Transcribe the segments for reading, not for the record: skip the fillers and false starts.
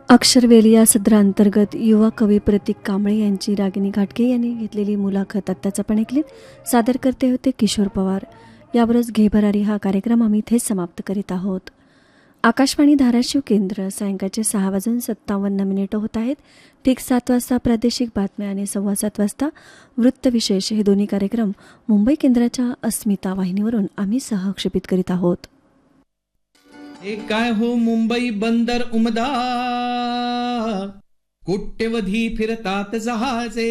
अक्षरवेल या सदरांतर्गत युवा कवी प्रतीक कांबळे यांची रागिनी घाटगे यांनी घेतलेली मुलाखत आत्ताच आपण ऐकलीत. सादर करते होते किशोर पवार. यावरच घे भरारी हा कार्यक्रम आम्ही इथेच समाप्त करीत आहोत. आकाशवाणी धाराशिव केंद्र सायंकाळचे 6:57 होत आहेत. ठीक 7 वाजता प्रादेशिक बातम्या आणि 7:15 वाजता वृत्तविशेष हे दोन्ही कार्यक्रम मुंबई केंद्राच्या अस्मिता वाहिनीवरून आम्ही सहक्षेपित करीत आहोत. हे काय हो मुंबई बंदर उमदा, कोट्यवधी फिरतात जहाजे,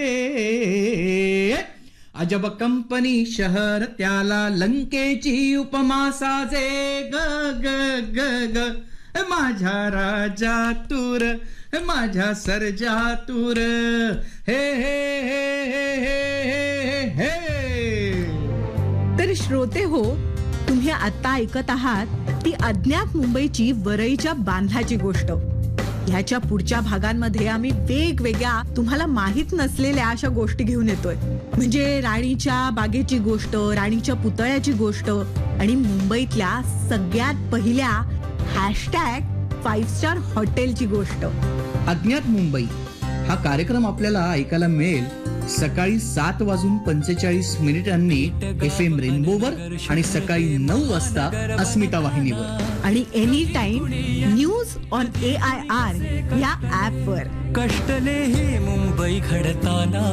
अजब कंपनी शहर त्याला लंकेची उपमा साजे. ग ग ग ग माझ्या राजा तूर, माझ्या सर्जा तूर, हे हे हे हे हे हे हे. तर श्रोते हो, तुम्ही आता ऐकत आहात ती अज्ञात मुंबईची वरईच्या बांधाची गोष्ट. ह्याच्या पुढच्या भागांमध्ये आम्ही वेगवेगळ्या तुम्हाला माहित नसलेल्या अशा गोष्टी घेऊन येतोय. म्हणजे राणीच्या बागेची गोष्ट, राणीच्या पुतळ्याची गोष्ट आणि मुंबईतल्या सगळ्यात पहिल्या #5 स्टार हॉटेलची गोष्ट. अज्ञात मुंबई हा कार्यक्रम आपल्याला ऐकायला मिळेल सकाळी 7:45 FM रेनबोवर आणि सकाळी 9 वाजता अस्मिता वाहिनीवर आणि any time news on AIR या ऍप वर. कष्टले ही मुंबई घडताना.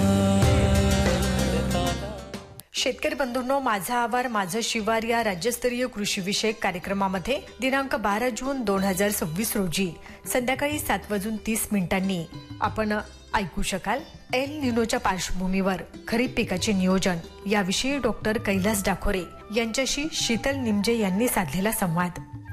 शेतकरी बंधूंनो, माझा आवार माझं शिवार या राज्यस्तरीय कृषी विषयक कार्यक्रमामध्ये दिनांक 12 जून 2026 रोजी संध्याकाळी 7:30 आपण ऐकू शकाल एल निनोच्या पार्श्वभूमीवर खरीप पिकाचे नियोजन याविषयी डॉक्टर कैलास डाखोरे यांच्याशी शीतल निमजे यांनी साधलेला संवाद.